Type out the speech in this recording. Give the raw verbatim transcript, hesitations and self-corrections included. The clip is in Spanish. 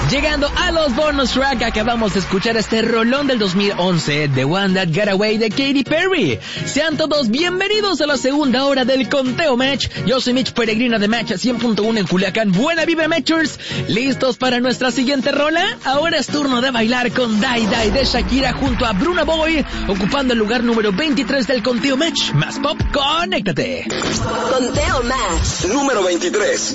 Llegando a los bonus track, acabamos de escuchar este rolón del dos mil once, The One That Got Away de Katy Perry. Sean todos bienvenidos a la segunda hora del Conteo Match. Yo soy Mitch Peregrina de Match cien punto uno en Culiacán. Buena vibra, Matchers. ¿Listos para nuestra siguiente rola? Ahora es turno de bailar con Die Die de Shakira junto a Burna Boy, ocupando el lugar número veintitrés del Conteo Match. Más pop, conéctate. Conteo Match número veintitrés.